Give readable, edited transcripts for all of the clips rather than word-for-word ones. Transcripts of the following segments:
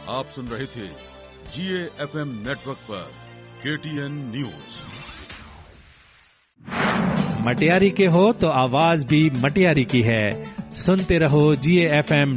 आप सुन रहे थे GAFM नेटवर्क पर KTN न्यूज। मटियारी के हो तो आवाज भी मटियारी की है। सुनते रहो GAFM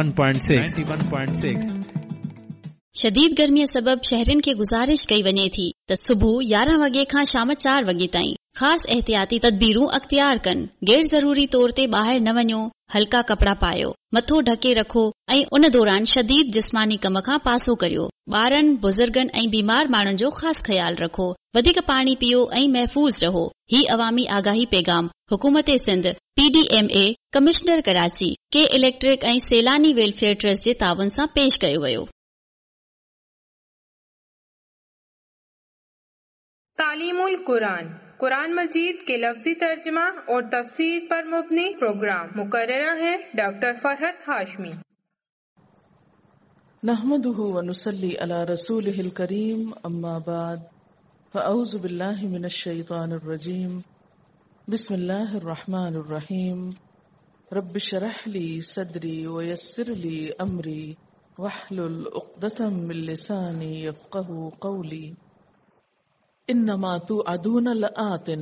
91.6। शदीद गर्मीअ सबब शहरनि खे गुज़ारिश कई वञे थी त सुबुह 11 वॻे खां शाम 4 वॻे ताईं ख़ासि एहतियाती तदबीरूं अख़्तियार कनि। गैर ज़रूरी तौर ते ॿाहिरि न वञो, हल्का कपड़ा पायो, मथो ढके रखो ऐं उन दौरान शदीद जिस्मानी कम खां पासो करियो। ॿारनि, बुज़ुर्गनि ऐं बीमार माण्हुनि जो ख़ासि ख़्याल रखो। वधीक पाणी पियो ऐं महफ़ूज़ रहो। ही अवामी आगाही पैगाम हुकूमत सिंध, PDMA, कमिश्नर कराची, के इलेक्ट्रिक ऐं सैलानी वेलफेयर ट्रस्ट जे तावन सां पेश कयो वियो। तालीमुल कुरान, कुरान मजीद के लफ्जी तर्जमा और तफसीर पर मुबनी प्रोग्राम। मुकर्ररा है डॉक्टर फरहत हाशमी। नहमदुहु व नुसल्ली अला रसूलिहिल करीम, अम्मा बाद, फअऊज़ु बिल्लाहि मिनश शैतानिर रजीम, बिस्मिल्लाहिर रहमानिर रहीम, रब्बि शरह ली सदरी व यस्सिर ली अमरी वहलुल उक़दतम मिन लिसानी यफ़क़हू क़ौली। इन्नमा तुअदून लआतिन,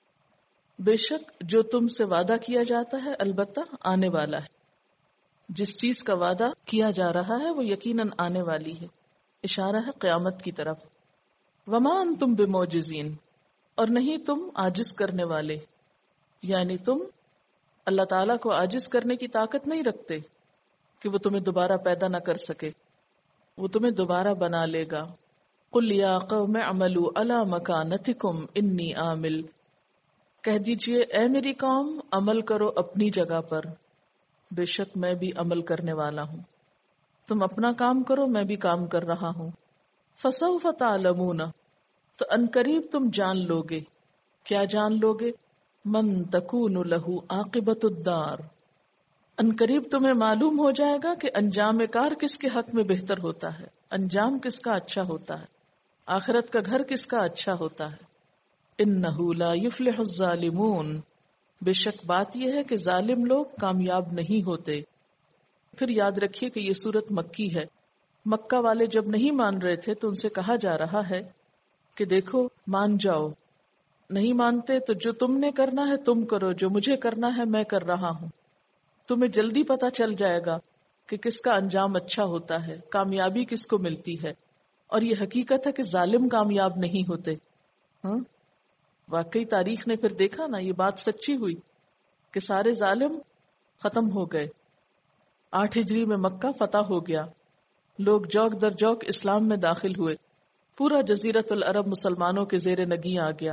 बेशक जो तुमसे वादा किया जाता है अलबत्ता आने वाला है। जिस चीज का वादा किया जा रहा है वो यकीनन आने वाली है। इशारा है क़यामत की तरफ। वमा अंतुम बिमौजिज़ीन, और नहीं तुम आजिज करने वाले, यानी तुम अल्लाह ताला को आजिज करने की ताकत नहीं रखते कि वो तुम्हें दोबारा पैदा न कर सके, वो तुम्हें दोबारा बना लेगा। कुल या कौम अमलू अला मकानतिकुम इन्नी आमिल, कह दीजिए ए मेरी कौम अमल करो अपनी जगह पर, बेशक मैं भी अमल करने वाला हूँ। तुम अपना काम करो, मैं भी काम कर रहा हूँ। फसौफ तालमून, तो अनकरीब तुम जान लोगे। क्या जान लोगे? मन तकूनु लहू आकिबतुद्दार, अनकरीब तुम्हें मालूम हो जाएगा कि अंजाम कार किसके हक में बेहतर होता है, अंजाम किसका अच्छा होता है, आखिरत का घर किसका अच्छा होता है। इन्नहु ला युफ्लिहुज़ ज़ालिमून, बेशक बात यह है कि जालिम लोग कामयाब नहीं होते। फिर याद रखिए कि ये सूरत मक्की है। मक्का वाले जब नहीं मान रहे थे तो उनसे कहा जा रहा है कि देखो मान जाओ, नहीं मानते तो जो तुमने करना है तुम करो, जो मुझे करना है मैं कर रहा हूँ। तुम्हें जल्दी पता चल जाएगा कि किसका अंजाम अच्छा होता है, कामयाबी किसको मिलती है। और ये हकीकत है कि जालिम कामयाब नहीं होते। हाँ, वाकई तारीख ने फिर देखा ना, ये बात सच्ची हुई कि सारे जालिम खत्म हो गए। 8 हिजरी में मक्का फतह हो गया, लोग जौक दर जौक इस्लाम में दाखिल हुए, पूरा जजीरतुल अरब मुसलमानों के जेर नगी आ गया।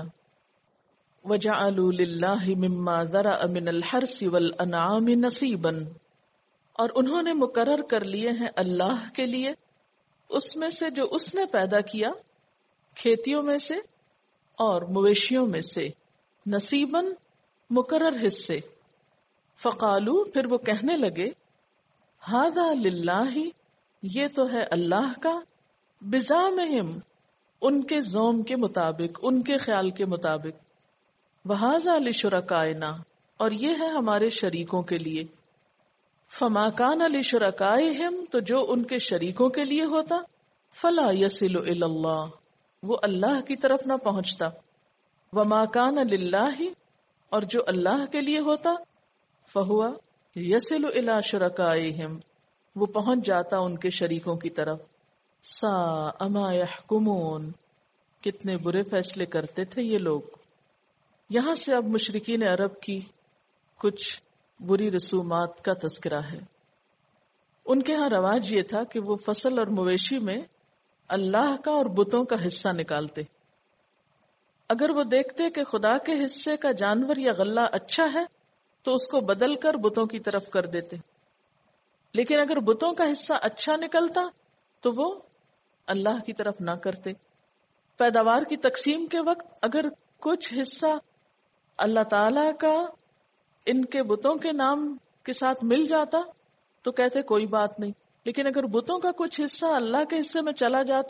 वजअलू लिल्लाहि मिम्मा ज़रअ मिनल हर्सि वल अनआमि नसीबन, और उन्होंने मुकर्रर कर लिए हैं अल्लाह के लिए उसमें से जो उसने पैदा किया, खेतियों में से और मवेशियों में से, नसीबन मुकर्रर हिस्से। फ़क़ालू, फिर वो कहने लगे, हाज़ा लिल्लाहि, ये तो है अल्लाह का, बिज़ामिहिम, उनके ज़ौम के मुताबिक, उनके ख्याल के मुताबिक, वहाज़ा लिशुरकाइना, और ये है हमारे शरीकों के लिए। फमा कान लिशुरकाइहिम, तो जो उनके शरीकों के लिए होता, फला यसिलु इलल्लाह, वो अल्लाह की तरफ ना पहुंचता। वमा कान लिल्लाहि, और जो अल्लाह के लिए होता, फहुआ यसिलु इला शुरकाइहिम, वो पहुंच जाता उनके शरीकों की तरफ। सा अमा यहकुमून, कितने बुरे फैसले करते थे ये लोग। यहां से अब मुशरिकीन अरब की कुछ बुरी रसूमात का तज़किरा है। उनके यहाँ रवाज ये था कि वो फसल और मवेशी में अल्लाह का और बुतों का हिस्सा निकालते। अगर वो देखते कि खुदा के हिस्से का जानवर या गल्ला अच्छा है तो उसको बदल कर बुतों की तरफ कर देते, लेकिन अगर बुतों का हिस्सा अच्छा निकलता तो वो अल्लाह की तरफ ना करते। पैदावार की तकसीम के वक्त अगर कुछ हिस्सा अल्लाह ताला का इनके बुतों के नाम के साथ मिल जाता तो कहते कोई बात नहीं, लेकिन अगर बुतों का कुछ हिस्सा अल्लाह के हिस्से में चला जाता